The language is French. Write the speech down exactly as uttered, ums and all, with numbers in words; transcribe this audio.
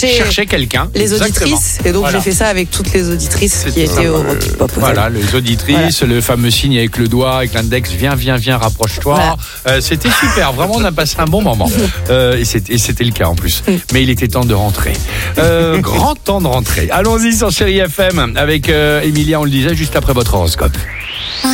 chercher, chercher quelqu'un. les Exactement. auditrices. Et donc Voilà. j'ai fait ça avec toutes les auditrices C'est qui ça, étaient au euh, Rocky Pop. Voilà, les auditrices, le fameux signe avec le doigt, avec l'index, viens, viens, viens, rapproche-toi. Voilà. Euh, c'était super, vraiment, on a passé un bon moment. Euh, et, c'était, et c'était le cas en plus. Mais il était temps de rentrer. Euh, grand temps de rentrer. Allons-y sur Chérie F M avec euh, Emilia, on le disait, juste après votre horoscope.